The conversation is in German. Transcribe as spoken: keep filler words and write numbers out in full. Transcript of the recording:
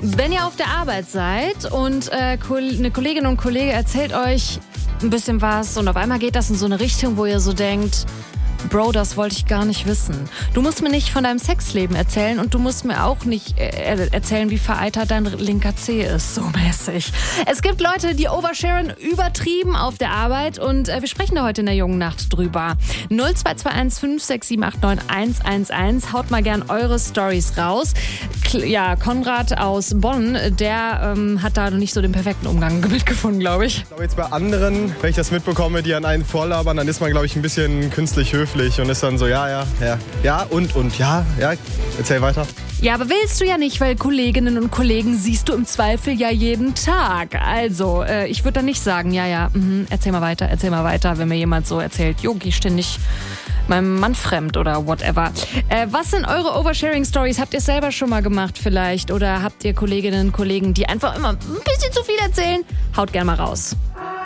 Wenn ihr auf der Arbeit seid und äh, eine Kollegin und Kollege erzählt euch ein bisschen was und auf einmal geht das in so eine Richtung, wo ihr so denkt, Bro, das wollte ich gar nicht wissen. Du musst mir nicht von deinem Sexleben erzählen und du musst mir auch nicht äh, erzählen, wie vereitert dein linker Zeh ist, so mäßig. Es gibt Leute, die oversharen übertrieben auf der Arbeit und äh, wir sprechen da heute in der jungen Nacht drüber. null zwei zwei eins fünf sechs sieben acht neun eins eins eins. Haut mal gern eure Storys raus. Ja, Konrad aus Bonn, der ähm, hat da noch nicht so den perfekten Umgang mitgefunden, glaube ich. Ich glaube jetzt bei anderen, wenn ich das mitbekomme, die an einen vorlabern, dann ist man, glaube ich, ein bisschen künstlich höflich und ist dann so, ja, ja, ja, ja und, und, ja, ja, erzähl weiter. Ja, aber willst du ja nicht, weil Kolleginnen und Kollegen siehst du im Zweifel ja jeden Tag. Also, äh, ich würde dann nicht sagen, ja, ja, mh, erzähl mal weiter, erzähl mal weiter, wenn mir jemand so erzählt, jo, geh ständig meinem Mann fremd oder whatever. Äh, was sind eure Oversharing-Stories? Habt ihr es selber schon mal gemacht vielleicht? Oder habt ihr Kolleginnen und Kollegen, die einfach immer ein bisschen zu viel erzählen? Haut gerne mal raus.